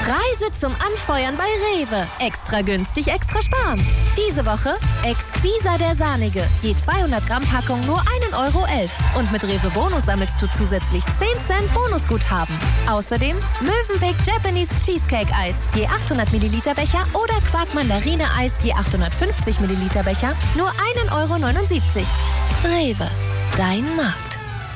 Preise zum Anfeuern bei Rewe. Extra günstig, extra sparen. Diese Woche Exquisa der Sahnige. Je 200 Gramm Packung nur 1,11 €. Und mit Rewe Bonus sammelst du zusätzlich 10 Cent Bonusguthaben. Außerdem Mövenpick Japanese Cheesecake Eis. Je 800 Milliliter Becher oder Quark Mandarine Eis. Je 850 Milliliter Becher. Nur 1,79 €. Rewe. Dein Markt.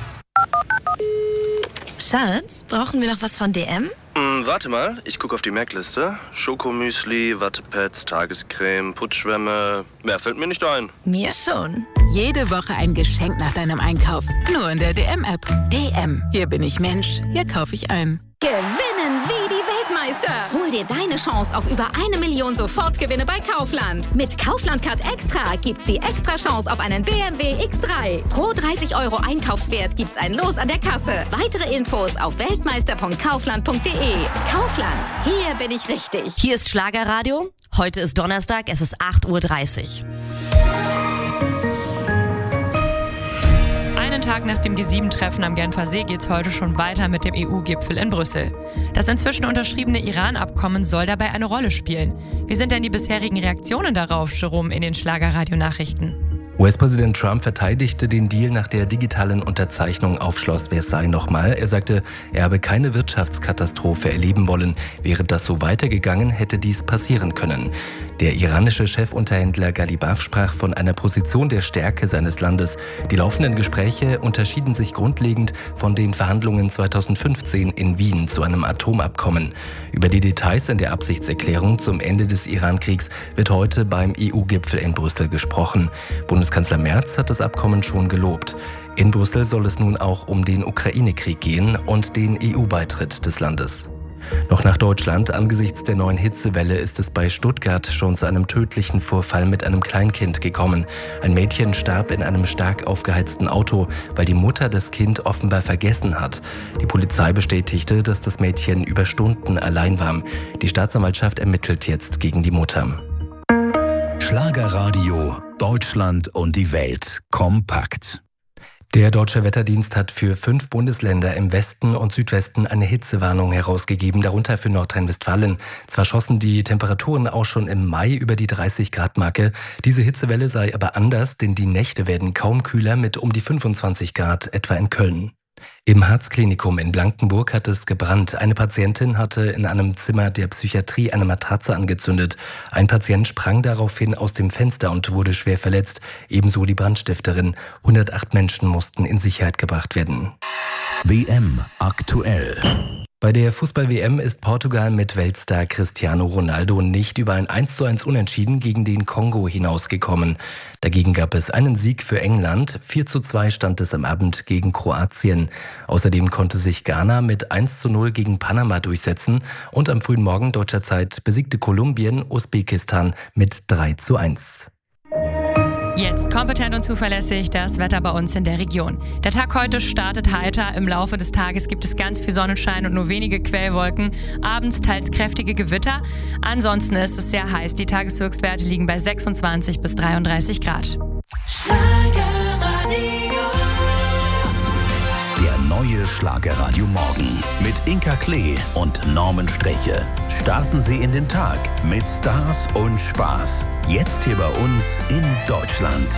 Schatz, brauchen wir noch was von DM? Warte mal, ich gucke auf die Merkliste. Schokomüsli, Wattepads, Tagescreme, Putzschwämme. Mehr fällt mir nicht ein. Mir schon. Jede Woche ein Geschenk nach deinem Einkauf. Nur in der DM-App. DM. Hier bin ich Mensch. Hier kaufe ich ein. Gewinnen wie die Weltmeister. Hol dir deine Chance auf über 1 Million Sofortgewinne bei Kaufland. Mit Kaufland Card Extra gibt's die extra Chance auf einen BMW X3. Pro 30 € Einkaufswert gibt's ein Los an der Kasse. Weitere Infos auf weltmeister.kaufland.de. Kaufland, hier bin ich richtig. Hier ist Schlagerradio. Heute ist Donnerstag, es ist 8:30 Uhr. Einen Tag nach dem G7-Treffen am Genfer See geht's heute schon weiter mit dem EU-Gipfel in Brüssel. Das inzwischen unterschriebene Iran-Abkommen soll dabei eine Rolle spielen. Wie sind denn die bisherigen Reaktionen darauf, Jerome, in den Schlagerradio-Nachrichten? US-Präsident Trump verteidigte den Deal nach der digitalen Unterzeichnung auf Schloss Versailles nochmal. Er sagte, er habe keine Wirtschaftskatastrophe erleben wollen. Wäre das so weitergegangen, hätte dies passieren können. Der iranische Chefunterhändler Ghalibaf sprach von einer Position der Stärke seines Landes. Die laufenden Gespräche unterschieden sich grundlegend von den Verhandlungen 2015 in Wien zu einem Atomabkommen. Über die Details in der Absichtserklärung zum Ende des Irankriegs wird heute beim EU-Gipfel in Brüssel gesprochen. Bundeskanzler Merz hat das Abkommen schon gelobt. In Brüssel soll es nun auch um den Ukraine-Krieg gehen und den EU-Beitritt des Landes. Noch nach Deutschland. Angesichts der neuen Hitzewelle ist es bei Stuttgart schon zu einem tödlichen Vorfall mit einem Kleinkind gekommen. Ein Mädchen starb in einem stark aufgeheizten Auto, weil die Mutter das Kind offenbar vergessen hat. Die Polizei bestätigte, dass das Mädchen über Stunden allein war. Die Staatsanwaltschaft ermittelt jetzt gegen die Mutter. Schlagerradio, Deutschland und die Welt kompakt. Der Deutsche Wetterdienst hat für 5 Bundesländer im Westen und Südwesten eine Hitzewarnung herausgegeben, darunter für Nordrhein-Westfalen. Zwar schossen die Temperaturen auch schon im Mai über die 30-Grad-Marke. Diese Hitzewelle sei aber anders, denn die Nächte werden kaum kühler mit um die 25 Grad, etwa in Köln. Im Herzklinikum in Blankenburg hat es gebrannt. Eine Patientin hatte in einem Zimmer der Psychiatrie eine Matratze angezündet. Ein Patient sprang daraufhin aus dem Fenster und wurde schwer verletzt. Ebenso die Brandstifterin. 108 Menschen mussten in Sicherheit gebracht werden. WM aktuell. Bei der Fußball-WM ist Portugal mit Weltstar Cristiano Ronaldo nicht über ein 1:1 Unentschieden gegen den Kongo hinausgekommen. Dagegen gab es einen Sieg für England. 4:2 stand es am Abend gegen Kroatien. Außerdem konnte sich Ghana mit 1:0 gegen Panama durchsetzen. Und am frühen Morgen deutscher Zeit besiegte Kolumbien Usbekistan mit 3:1. Jetzt kompetent und zuverlässig das Wetter bei uns in der Region. Der Tag heute startet heiter. Im Laufe des Tages gibt es ganz viel Sonnenschein und nur wenige Quellwolken. Abends teils kräftige Gewitter. Ansonsten ist es sehr heiß. Die Tageshöchstwerte liegen bei 26 bis 33 Grad. Der neue Schlagerradio Morgen mit Inka Klee und Norman Streche. Starten Sie in den Tag mit Stars und Spaß. Jetzt hier bei uns in Deutschland.